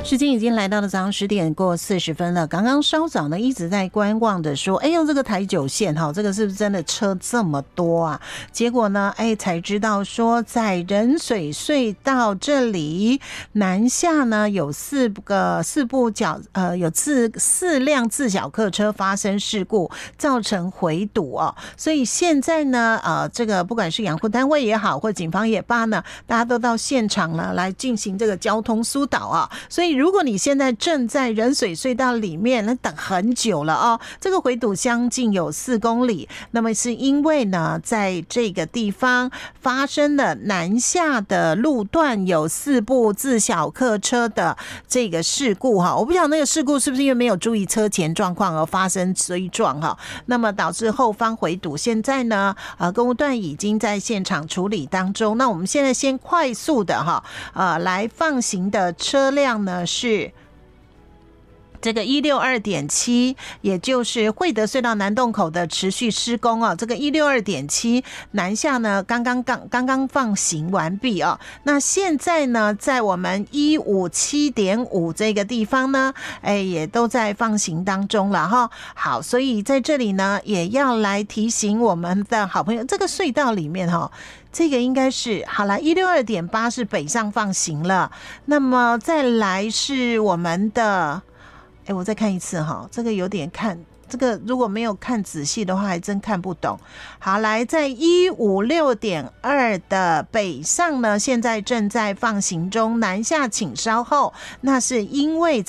时间已经来到了早上10点过40分了。刚刚稍早呢一直在观望的说，哎呦，这个台九线哈，这个是不是真的车这么多啊？结果呢，哎，才知道说在仁水隧道这里南下呢有四辆自小客车发生事故，造成回堵哦。所以现在呢，这个不管是养护单位也好，或警方也罢呢，大家都到现场了来进行这个交通疏导啊。所以如果你现在正在仁水隧道里面，那等很久了哦，这个回堵将近有4公里。那么是因为呢，在这个地方发生了南下的路段有4部自小客车的这个事故哈。我不晓得那个事故是不是因为没有注意车前状况而发生追撞哈，那么导致后方回堵。现在呢，公务段已经在现场处理当中。那我们现在先快速的来放行的车辆呢是这个162.7，也就是惠德隧道南洞口的持续施工哦。这个162.7南下呢，刚刚放行完毕哦。那现在呢，在我们157.5这个地方呢，哎，也都在放行当中了哈。好，所以在这里呢，也要来提醒我们的好朋友，这个隧道里面哈。这个应该是好了，162.8是北上放行了，那么再来是我们的，我再看一次哈，这个有点看，这个如果没有看仔细的话，还真看不懂。好，来在156.2的北上呢，现在正在放行中，南下请稍后。那是因为